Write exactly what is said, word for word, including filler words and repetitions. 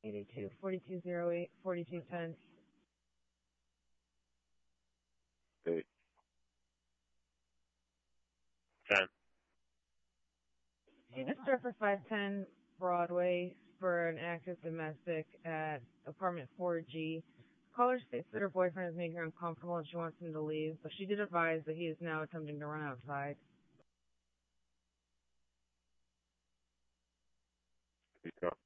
eighty-two, forty-two oh eight, forty-two ten. Eight. Ten. Mister for five ten Broadway for an active domestic at apartment four G. Caller states that her boyfriend is making her uncomfortable and she wants him to leave, but she did advise that he is now attempting to run outside. Speak up.